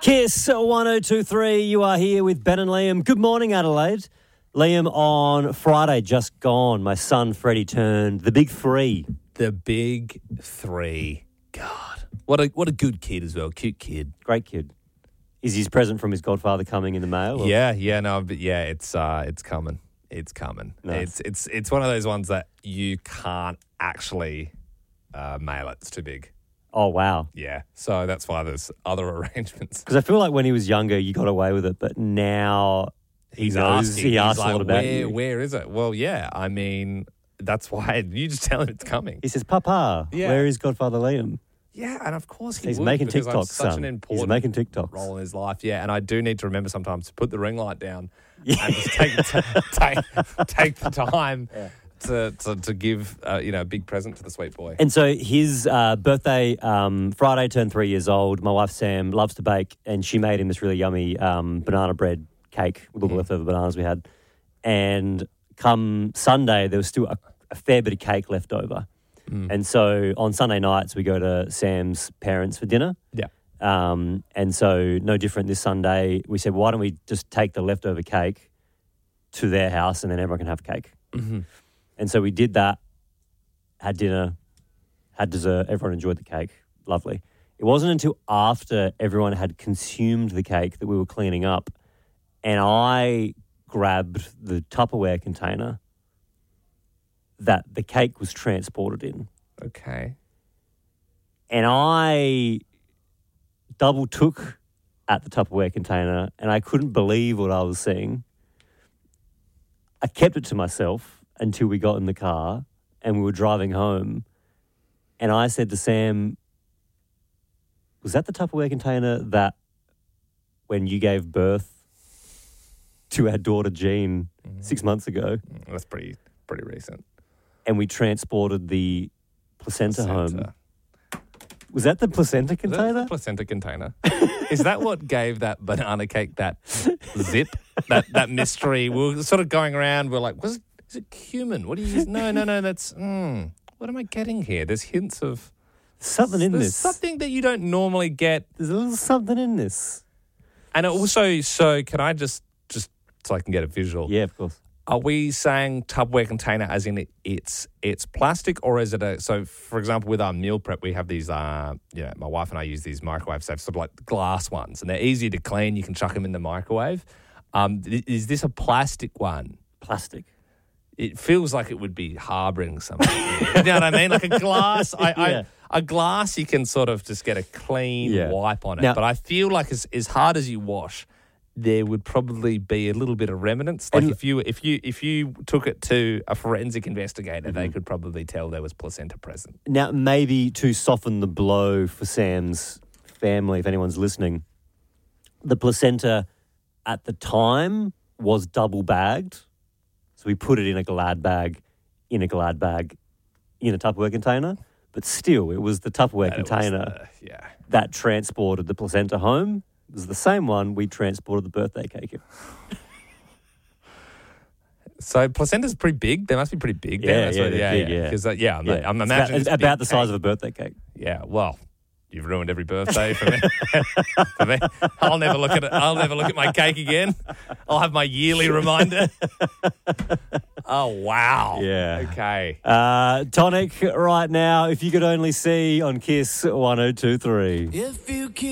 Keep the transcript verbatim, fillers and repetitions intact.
Kiss one oh two three, you are here with Ben and Liam. Good morning, Adelaide. Liam, on Friday just gone, my son Freddie turned the big three. The big three. God. What a what a good kid as well. Cute kid. Great kid. Is his present from his godfather coming in the mail? Or? Yeah, yeah, no, but yeah, it's uh it's coming. It's coming. Nice. It's it's it's one of those ones that you can't actually uh, mail it. It's too big. Oh, wow. Yeah. So that's why there's other arrangements. Because I feel like when he was younger, you got away with it, but now he He's knows, asking. he He's asks like, a lot about where, you. Where is it? Well, yeah, I mean, that's why you just tell him it's coming. He says, Papa, Yeah. where is Godfather Liam? Yeah, and of course he He's would, making because I'm TikToks, such son. an He's important making TikToks. role in his life. Yeah, and I do need to remember sometimes to put the ring light down Yeah. and just take take take the time to, to to give uh, you know a big present to the sweet boy. And so his uh, birthday, um, Friday, turned three years old. My wife, Sam, loves to bake, and she made him this really yummy um, banana bread cake with all the leftover bananas we had. And come Sunday, there was still a, a fair bit of cake left over. Mm. And so on Sunday nights, we go to Sam's parents for dinner. Yeah. Um, and so no different this Sunday. We said, why don't we just take the leftover cake to their house and then everyone can have cake. Mm-hmm. And so we did that, had dinner, had dessert. Everyone enjoyed the cake. Lovely. It wasn't until after everyone had consumed the cake that we were cleaning up, and I grabbed the Tupperware container that the cake was transported in. Okay. And I double took at the Tupperware container, and I couldn't believe what I was seeing. I kept it to myself until we got in the car and we were driving home. And I said to Sam, was that the Tupperware container that when you gave birth to our daughter Jean mm-hmm. six months ago? That's pretty pretty recent. And we transported the placenta, Placenta. home. Was that the placenta container? Is that the placenta container? Is that what gave that banana cake that zip, that that mystery? We were sort of going around. We're like, was it, is it cumin? What do you use? No, no, no. That's mm, what am I getting here? There's hints of something in there's this. Something that you don't normally get. There's a little something in this. And also, so can I just just so I can get a visual? Yeah, of course. Are we saying Tupperware container as in it, it's it's plastic, or is it a, so for example with our meal prep we have these, uh, you know, my wife and I use these microwave safes, sort of like glass ones, and they're easy to clean, you can chuck them in the microwave. Um, is this a plastic one? Plastic. It feels like it would be harbouring something. You know what I mean? Like a glass, I, I, Yeah. a glass you can sort of just get a clean Yeah. wipe on it, Now- but I feel like as, as hard as you wash, there would probably be a little bit of remnants. Like And- if you if you if you took it to a forensic investigator, Mm-hmm. they could probably tell there was placenta present. Now, maybe to soften the blow for Sam's family, if anyone's listening, the placenta at the time was double bagged. So we put it in a Glad bag, in a Glad bag, in a Tupperware container. But still, it was the Tupperware That it was container the- yeah. that transported the placenta home. It was the same one we transported the birthday cake in. So placenta's pretty big. They must be pretty big. Yeah, then. That's yeah, what- they're yeah, big, yeah. yeah. Because uh, yeah, I'm, Yeah. I'm It's imagining about, this about big the size cake. of a birthday cake. Yeah, well, you've ruined every birthday for me. for me. I'll never look at it. I'll never look at my cake again. I'll have my yearly reminder. Oh, wow. Yeah. Okay. Uh, Tonic right now, if you could only see on Kiss one oh two three. If you